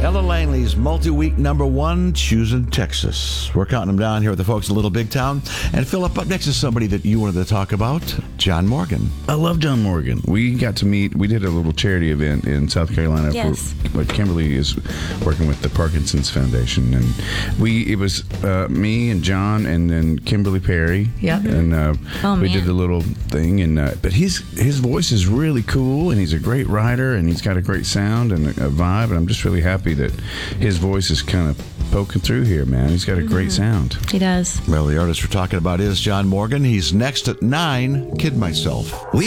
Ella Langley's multi-week number one, Choosing Texas. We're counting them down here with the folks in Little Big Town. And Philip, up next is somebody that you wanted to talk about, John Morgan. I love John Morgan. We got to meet. We did a little charity event in South Carolina. Yes. But Kimberly is working with the Parkinson's Foundation, and it was me and John, and then Kimberly Perry. Yep. And we did a little thing, and but his voice is really cool, and he's a great writer, and he's got a great sound and a vibe, and I'm just really happy that his voice is kind of poking through here, man. He's got a great sound. He does. Well, the artist we're talking about is John Morgan. He's next at 9, Kid Myself.